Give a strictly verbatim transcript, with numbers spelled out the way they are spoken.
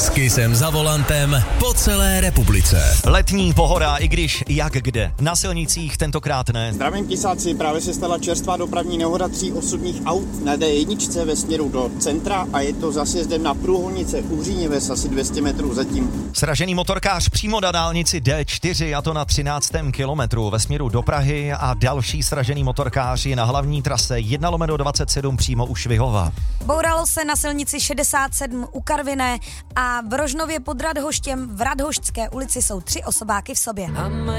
S Kissem za volantem po celé republice. Letní pohoda, i když jak kde. Na silnicích tentokrát ne. Zdravím Kisáci, právě se stala čerstvá dopravní nehoda tří osobních aut na D jedna ve směru do centra a je to za sjezdem na průhonice u Hříněves asi dvě stě metrů zatím. Sražený motorkář přímo na dálnici D čtyři, a to na třináctém kilometru ve směru do Prahy, a další sražený motorkář je na hlavní trase jedna lomeno dvacet sedm přímo u Švihova. Bouralo se na silnici šedesát sedm u Karviné a v Rožnově pod Radhoštěm v Radhošťské ulici jsou tři osobáky v sobě.